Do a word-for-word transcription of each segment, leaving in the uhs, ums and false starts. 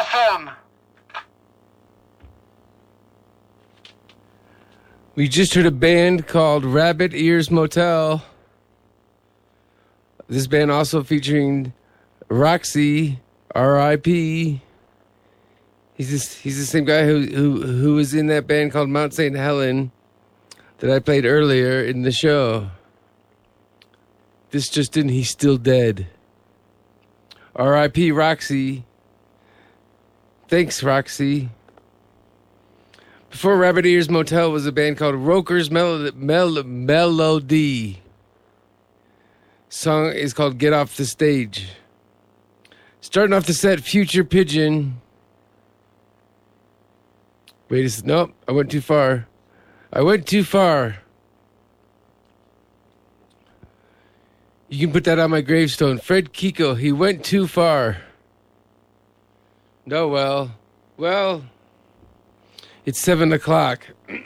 F M. We just heard a band called Rabbit Ears Motel. This band also featuring Roxy, R I P He's this, he's the same guy who, who who was in that band called Mount Saint Helen that I played earlier in the show. This just didn't. He's still dead. R I P Roxy. Thanks, Roxy. Before Rabbit Ears Motel was a band called Roker's Mel- Mel- Melody. Song is called Get Off the Stage. Starting off the set, Future Pigeon. Wait a second. Nope, I went too far. I went too far. You can put that on my gravestone. Fred Kiko, he went too far. No, well, well, it's seven o'clock.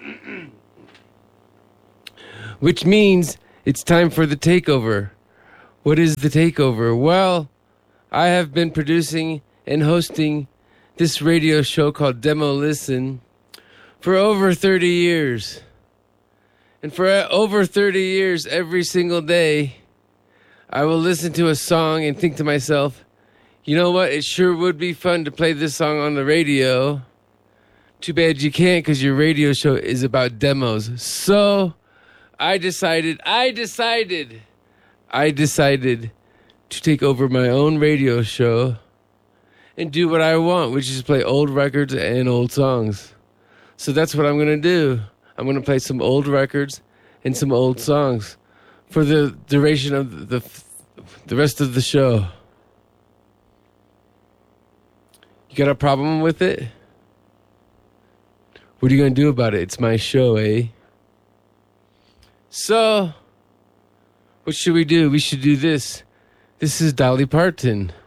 Which means it's time for the takeover. What is the takeover? Well, I have been producing and hosting this radio show called Demo Listen for over thirty years. And for over thirty years, every single day, I will listen to a song and think to myself, you know what? It sure would be fun to play this song on the radio. Too bad you can't because your radio show is about demos. So I decided, I decided, I decided to take over my own radio show and do what I want, which is play old records and old songs. So that's what I'm going to do. I'm going to play some old records and some old songs for the duration of the the rest of the show. You got a problem with it? What are you going to do about it? It's my show, eh? So, what should we do? We should do this. This is Dolly Parton.